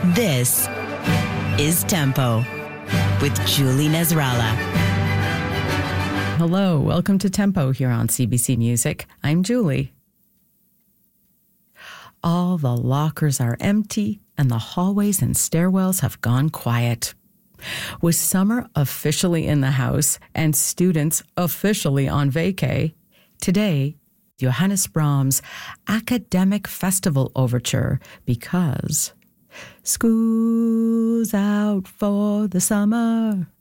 This is Tempo with Julie Nasrallah. Hello, welcome to Tempo here on CBC Music. I'm Julie. All the lockers are empty and the hallways and stairwells have gone quiet. With summer officially in the house and students officially on vacay, today, Johannes Brahms' Academic Festival Overture, because school's out for the summer.